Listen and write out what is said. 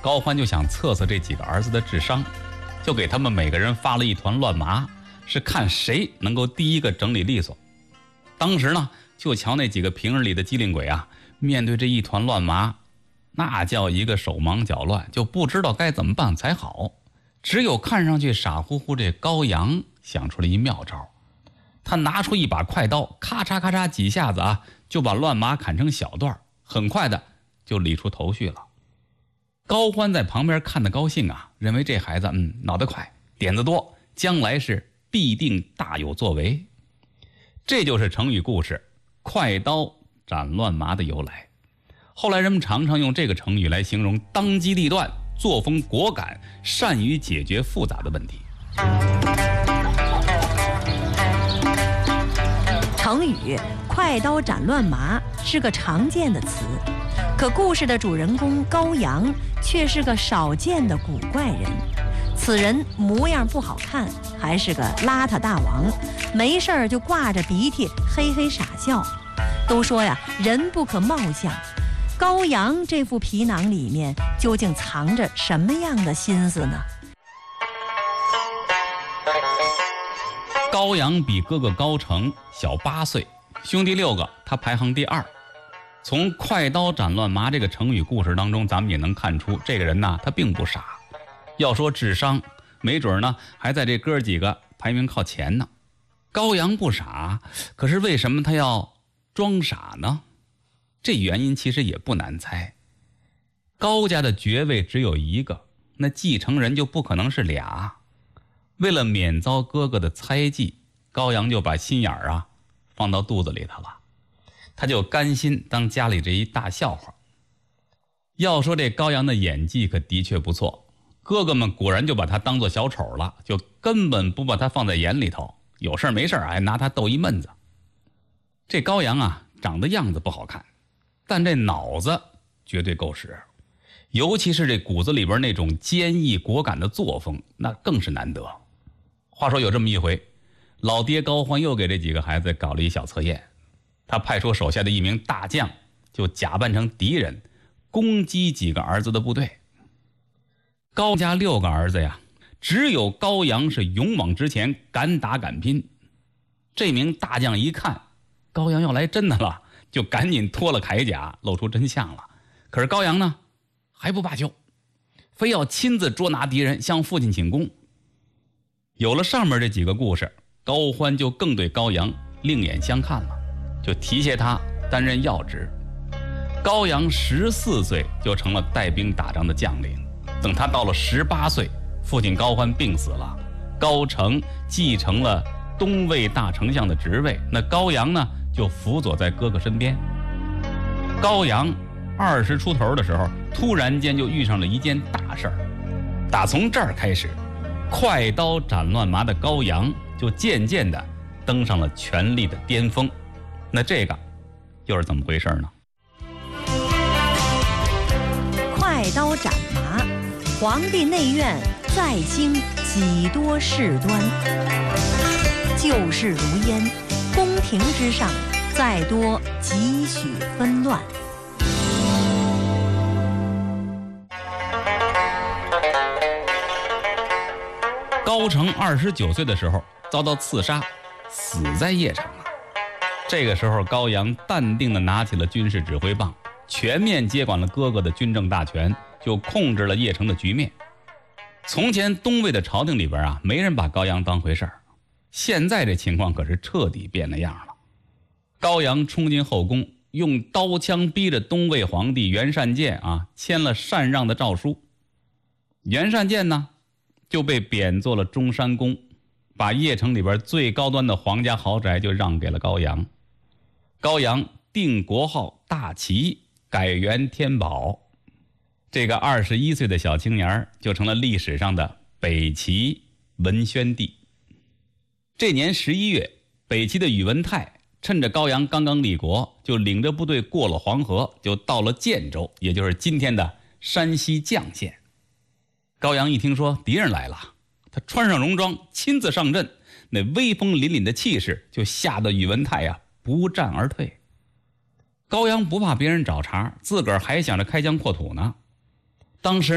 高欢就想测测这几个儿子的智商，就给他们每个人发了一团乱麻，是看谁能够第一个整理利索。当时呢，就瞧那几个平日里的机灵鬼啊，面对这一团乱麻，那叫一个手忙脚乱，就不知道该怎么办才好。只有看上去傻乎乎这高阳想出了一妙招，他拿出一把快刀，咔嚓咔嚓几下子啊，就把乱麻砍成小段，很快的就理出头绪了。高欢在旁边看得高兴啊，认为这孩子脑袋快，点子多，将来是必定大有作为。这就是成语故事快刀斩乱麻的由来。后来人们常常用这个成语来形容当机立断、作风果敢、善于解决复杂的问题。 成语快刀斩乱麻是个常见的词，可故事的主人公高阳却是个少见的古怪人。此人模样不好看，还是个邋遢大王，没事儿就挂着鼻涕嘿嘿傻笑。都说呀，人不可貌相，高阳这副皮囊里面究竟藏着什么样的心思呢？ 高阳比哥哥高成小8岁，兄弟6个，他排行第2。从快刀斩乱麻这个成语故事当中，咱们也能看出这个人呢，他并不傻。要说智商，没准呢还在这哥几个排名靠前呢。高阳不傻，可是为什么他要装傻呢？这原因其实也不难猜。高家的爵位只有一个，那继承人就不可能是俩。为了免遭哥哥的猜忌，高阳就把心眼儿放到肚子里头了，他就甘心当家里这一大笑话。要说这高阳的演技可的确不错，哥哥们果然就把他当作小丑了，就根本不把他放在眼里头，有事没事还拿他逗一闷子。这高阳长得样子不好看，但这脑子绝对够使，尤其是这骨子里边那种坚毅果敢的作风，那更是难得。话说有这么一回，老爹高欢又给这几个孩子搞了一小测验，他派出手下的一名大将，就假扮成敌人，攻击几个儿子的部队。高家6个儿子呀，只有高阳是勇往直前，敢打敢拼。这名大将一看高阳要来真的了，就赶紧脱了铠甲，露出真相了。可是高阳呢，还不罢休，非要亲自捉拿敌人，向父亲请功。有了上面这几个故事，高欢就更对高阳另眼相看了，就提携他担任要职。高阳14岁就成了带兵打仗的将领，等他到了18岁，父亲高欢病死了，高成继承了东魏大丞相的职位，那高阳呢就辅佐在哥哥身边。高阳20出头的时候，突然间就遇上了一件大事儿。打从这儿开始，快刀斩乱麻的高阳就渐渐地登上了权力的巅峰。那这个又是怎么回事呢？ 快刀斩麻，皇帝内院在京几多事端，旧事如烟，宫廷之上再多几许纷乱。 高成29岁的时候遭到刺杀，死在邺城了。这个时候高阳淡定地拿起了军事指挥棒，全面接管了哥哥的军政大权，就控制了邺城的局面。从前东魏的朝廷里边没人把高阳当回事儿，现在这情况可是彻底变了样了。高阳冲进后宫，用刀枪逼着东魏皇帝袁善见签了禅让的诏书。袁善见呢就被贬做了中山公，把邺城里边最高端的皇家豪宅就让给了高阳。高阳定国号大齐，改元天宝。这个21岁的小青年就成了历史上的北齐文宣帝。这年11月，北齐的宇文泰趁着高阳刚刚立国，就领着部队过了黄河，就到了建州，也就是今天的山西绛县。高阳一听说敌人来了，他穿上戎装亲自上阵，那威风凛凛的气势就吓得宇文泰不战而退。高阳不怕别人找茬，自个儿还想着开疆扩土呢。当时